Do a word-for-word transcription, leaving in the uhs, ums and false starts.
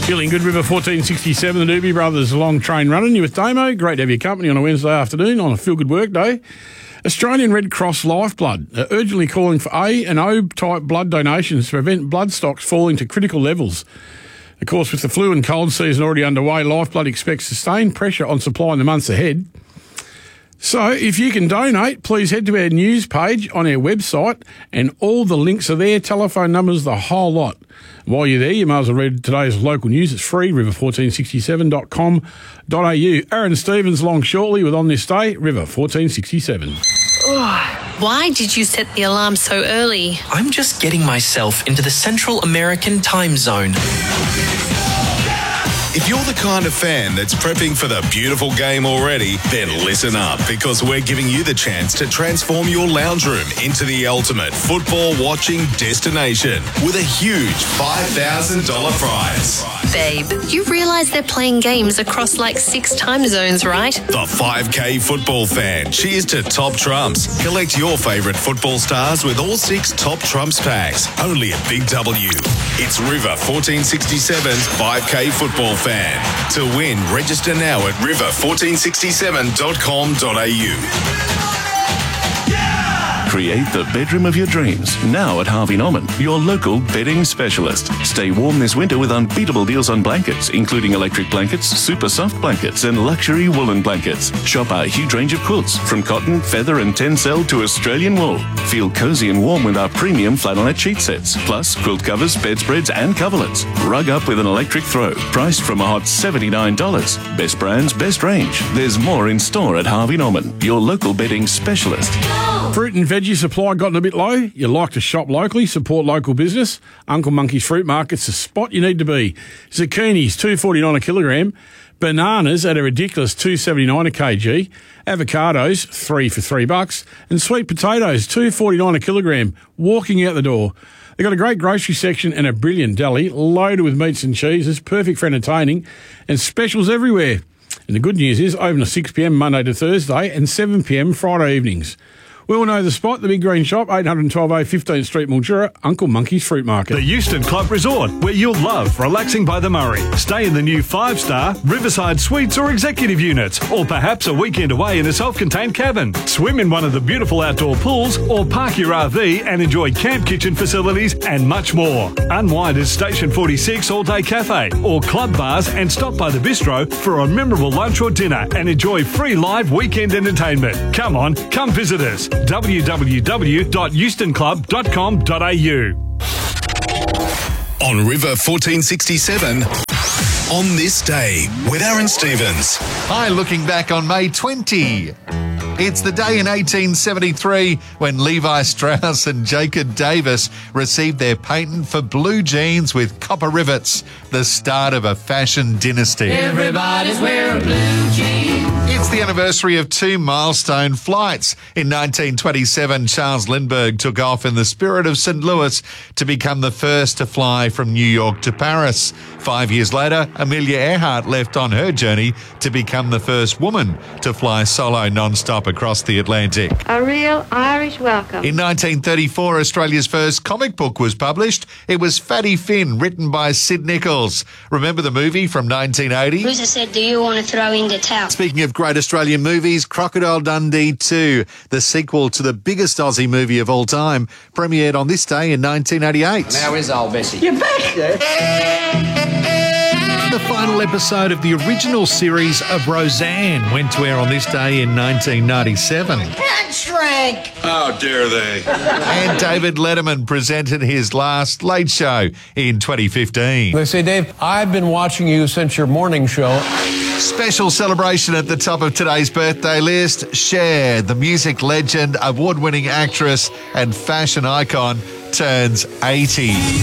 Feeling good, River fourteen sixty-seven, the Doobie Brothers long train running. You with Damo. Great to have your company on a Wednesday afternoon on a feel-good work day. Australian Red Cross Lifeblood are urgently calling for A and O type blood donations to prevent blood stocks falling to critical levels. Of course, with the flu and cold season already underway, Lifeblood expects sustained pressure on supply in the months ahead. So if you can donate, please head to our news page on our website and all the links are there, telephone numbers, the whole lot. While you're there, you may as well read today's local news. It's free, river fourteen sixty-seven dot com dot a u. Aaron Stevens along shortly with On This Day, River fourteen sixty-seven. Why did you set the alarm so early? I'm just getting myself into the Central American time zone. If you're the kind of fan that's prepping for the beautiful game already, then listen up, because we're giving you the chance to transform your lounge room into the ultimate football watching destination with a huge five thousand dollars prize. Babe, you realise they're playing games across like six time zones, right? The five K football fan. Cheers to Top Trumps. Collect your favourite football stars with all six Top Trumps packs. Only at Big W. It's River fourteen sixty-seven's five K football fan. To win, register now at river fourteen sixty-seven dot com dot a u. Create the bedroom of your dreams now at Harvey Norman, your local bedding specialist. Stay warm this winter with unbeatable deals on blankets, including electric blankets, super soft blankets, and luxury woolen blankets. Shop our huge range of quilts, from cotton, feather, and tencel to Australian wool. Feel cozy and warm with our premium flannelette sheet sets, plus quilt covers, bedspreads, and coverlets. Rug up with an electric throw, priced from a hot seventy-nine dollars. Best brands, best range. There's more in store at Harvey Norman, your local bedding specialist. Fruit and veggie supply gotten a bit low? You like to shop locally, support local business? Uncle Monkey's Fruit Market's the spot you need to be. Zucchinis, two dollars forty-nine a kilogram. Bananas at a ridiculous two dollars seventy-nine a kg. Avocados, three for three bucks. And sweet potatoes, two dollars forty-nine a kilogram. Walking out the door. They've got a great grocery section and a brilliant deli, loaded with meats and cheeses, perfect for entertaining, and specials everywhere. And the good news is, open at six p m Monday to Thursday and seven p m Friday evenings. We all know the spot, the Big Green Shop, eight twelve A fifteenth Street, Mildura, Uncle Monkey's Fruit Market. The Euston Club Resort, where you'll love relaxing by the Murray. Stay in the new five-star Riverside Suites or executive units, or perhaps a weekend away in a self-contained cabin. Swim in one of the beautiful outdoor pools, or park your R V and enjoy camp kitchen facilities and much more. Unwind at Station forty-six All-Day Cafe, or club bars, and stop by the bistro for a memorable lunch or dinner and enjoy free live weekend entertainment. Come on, come visit us. w w w dot euston club dot com dot a u. On River fourteen sixty-seven, On This Day with Aaron Stevens. Hi, looking back on May twentieth. It's the day in eighteen seventy-three when Levi Strauss and Jacob Davis received their patent for blue jeans with copper rivets, the start of a fashion dynasty. Everybody's wearing blue jeans. It's the anniversary of two milestone flights. In nineteen twenty-seven, Charles Lindbergh took off in the Spirit of Saint Louis to become the first to fly from New York to Paris. Five years later, Amelia Earhart left on her journey to become the first woman to fly solo non-stop across the Atlantic. A real Irish welcome. In nineteen thirty-four, Australia's first comic book was published. It was Fatty Finn, written by Sid Nichols. Remember the movie from nineteen eighty? Bruiser said, do you want to throw in the towel? Speaking of great Australian movies, Crocodile Dundee two, the sequel to the biggest Aussie movie of all time, premiered on this day in nineteen eighty-eight. How is old Bessie? You're back! The final episode of the original series of Roseanne went to air on this day in nineteen ninety-seven. Cat shrank. How dare they? And David Letterman presented his last Late Show in twenty fifteen. They say, Dave, I've been watching you since your morning show. Special celebration at the top of today's birthday list. Cher, the music legend, award-winning actress and fashion icon, turns eighty.